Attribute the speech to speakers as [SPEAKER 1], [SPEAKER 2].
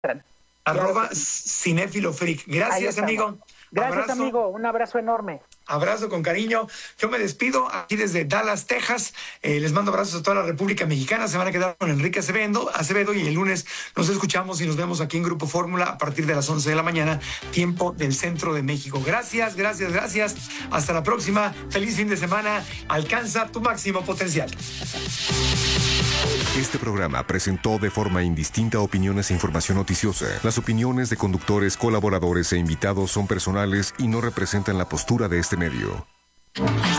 [SPEAKER 1] @cinéfilo freak. Gracias, amigo.
[SPEAKER 2] Gracias, amigo. Un abrazo enorme.
[SPEAKER 1] Abrazo con cariño. Yo me despido aquí desde Dallas, Texas. Les mando abrazos a toda la República Mexicana. Se van a quedar con Enrique Acevedo y el lunes nos escuchamos y nos vemos aquí en Grupo Fórmula a partir de las 11 de la mañana, tiempo del centro de México. Gracias. Hasta la próxima. Feliz fin de semana. Alcanza tu máximo potencial.
[SPEAKER 3] Este programa presentó de forma indistinta opiniones e información noticiosa. Las opiniones de conductores, colaboradores e invitados son personales y no representan la postura de este medio.